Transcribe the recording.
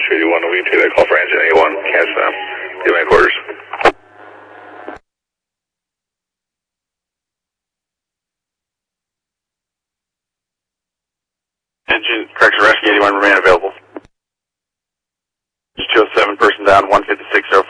Rescue 81, we take that call for engine 81, catch them. Give me quarters. Engine, correction, Rescue 81, remain available. 207, person down, 156